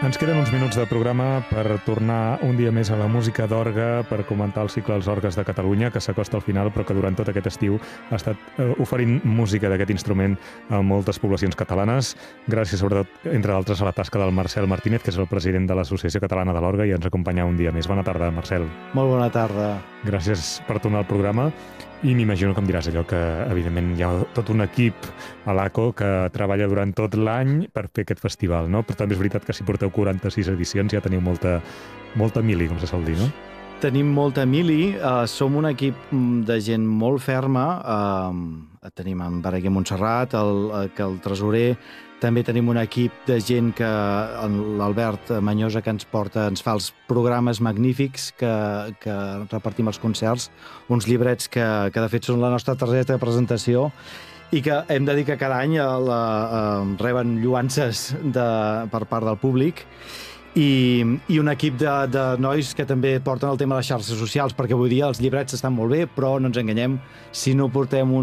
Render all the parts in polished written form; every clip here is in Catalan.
Ens queden uns minuts de programa per tornar un dia més a la música d'orgue, per comentar el cicle dels orgues de Catalunya, que s'acosta al final, però que durant tot aquest estiu ha estat oferint música d'aquest instrument a moltes poblacions catalanes. Gràcies, sobretot, entre d'altres, a la tasca del Marcel Martínez, que és el president de l'Associació Catalana de l'Orgue, i ens acompanya un dia més. Bona tarda, Marcel. Molt bona tarda. Gràcies per tornar al programa. I m'imagino que em diràs allò que, evidentment, hi ha tot un equip a l'ACO que treballa durant tot l'any per fer aquest festival, no? Però també és veritat que si porteu 46 edicions ja teniu molta mili, com se sol dir, no? Tenim molta mili, som un equip de gent molt ferma, tenim en Berenguer Montserrat, el tresorer, també tenim un equip de gent que l'Albert Manyosa que ens fa els programes magnífics que repartim als concerts, uns llibrets que de fet són la nostra targeta de presentació i que hem de dir que cada any reben lloances per part del públic. I un equip de nois que també porten el tema de les xarxes socials, perquè vull dir, els llibrets estan molt bé, però no ens enganyem, si no portem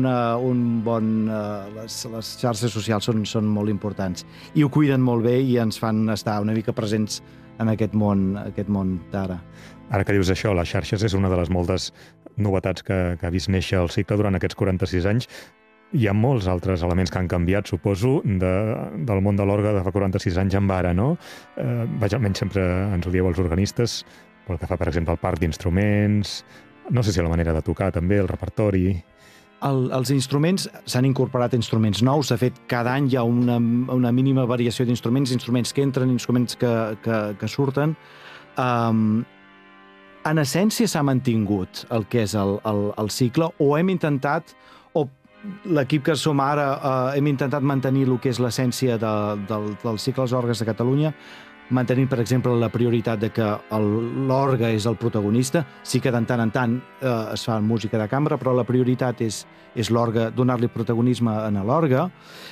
les xarxes socials són molt importants i ho cuiden molt bé i ens fan estar una mica presents en aquest món d'ara. Ara que dius això, les xarxes és una de les moltes novetats que ha vist néixer el cicle durant aquests 46 anys. Hi ha molts altres elements que han canviat, suposo, del món de l'orgue de fa 46 anys en ara, no? Almenys sempre ens ho dieu els organistes, pel que fa, per exemple, al parc d'instruments, no sé si la manera de tocar també, el repertori. Els instruments, s'han incorporat instruments nous, de fet, cada any hi ha una mínima variació d'instruments que entren, instruments que surten. En essència s'ha mantingut el que és el cicle, o hem intentat, l'equip que som ara hem intentat mantenir el que és l'essència del cicle dels orgues de Catalunya, mantenint, per exemple, la prioritat de que l'orgue és el protagonista. Sí que de tant en tant es fa música de cambra, però la prioritat és l'orgue, donar-li protagonisme a l'orgue.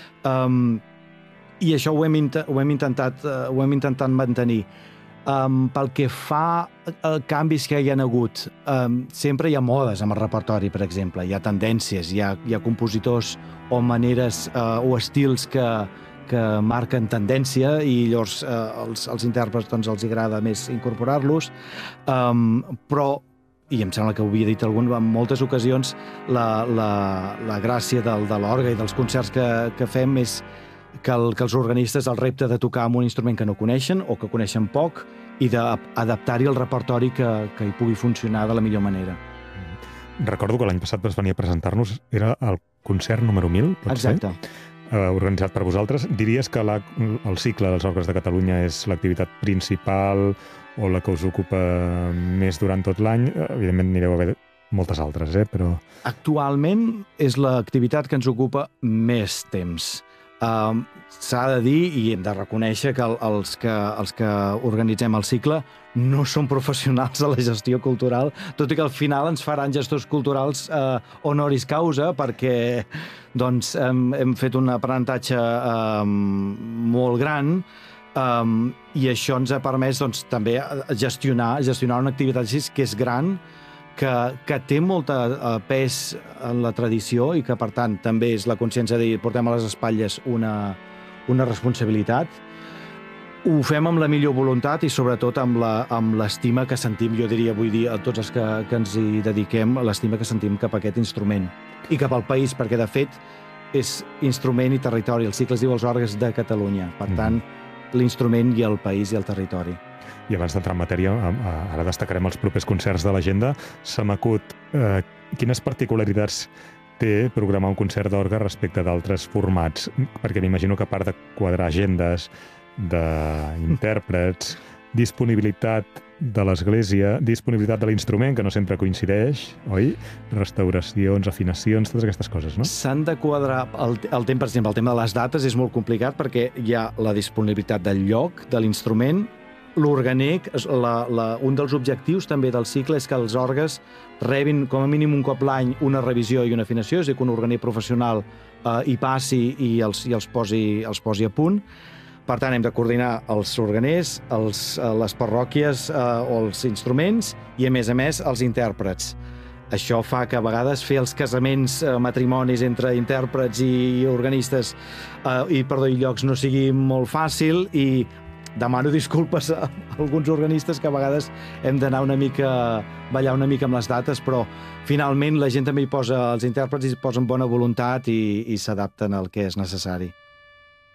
I això ho hem intentat mantenir. Pel que fa a canvis que hi ha hagut, sempre hi ha modes amb el repertori, per exemple, hi ha tendències, hi ha compositors o maneres o estils que marquen tendència i llavors als intèrprets els agrada més incorporar-los, però, i em sembla que ho havia dit en moltes ocasions, la gràcia de l'orgue i dels concerts que fem és que els organistes el repte de tocar amb un instrument que no coneixen o que coneixen poc i d'adaptar-hi el repertori que hi pugui funcionar de la millor manera. Recordo que l'any passat vas venir a presentar-nos, era el concert número 1000, pot ser? Exacte. Organitzat per vosaltres. Diries que el cicle dels orgues de Catalunya és l'activitat principal o la que us ocupa més durant tot l'any? Evidentment n'hi deu haver moltes altres, però... Actualment és l'activitat que ens ocupa més temps. S'ha de dir i hem de reconèixer que els que organitzem el cicle no són professionals de la gestió cultural, tot i que al final ens faran gestors culturals honoris causa, perquè hem fet un aprenentatge molt gran i això ens ha permès també gestionar una activitat així que és gran, que té molt pes en la tradició i que, per tant, també és la consciència de dir portem a les espatlles una responsabilitat. Ho fem amb la millor voluntat i, sobretot, amb l'estima que sentim, jo diria, vull dir, a tots els que ens hi dediquem, l'estima que sentim cap a aquest instrument i cap al país, perquè, de fet, és instrument i territori. El cicle es diu els orgues de Catalunya. Per tant, l'instrument i el país i el territori. I abans d'entrar en matèria, ara destacarem els propers concerts de l'agenda. Se m'acut, quines particularitats té programar un concert d'orgue respecte d'altres formats? Perquè m'imagino que a part de quadrar agendes, d'intèrprets, disponibilitat de l'església, disponibilitat de l'instrument, que no sempre coincideix, oi? Restauracions, afinacions, totes aquestes coses, no? S'han de quadrar el temps, per exemple, el tema de les dates és molt complicat perquè hi ha la disponibilitat del lloc, de l'instrument, l'organer, un dels objectius també del cicle és que els orgues rebin com a mínim un cop l'any una revisió i una afinació, és a dir, que un organer professional hi passi i els posi a punt. Per tant, hem de coordinar els organers, les parròquies o els instruments i, a més, els intèrprets. Això fa que a vegades fer els casaments, matrimonis entre intèrprets i organistes i llocs no sigui molt fàcil i demano disculpes a alguns organistes que a vegades hem d'anar ballar una mica amb les dates, però finalment la gent també els intèrprets hi posen bona voluntat i s'adapten al que és necessari.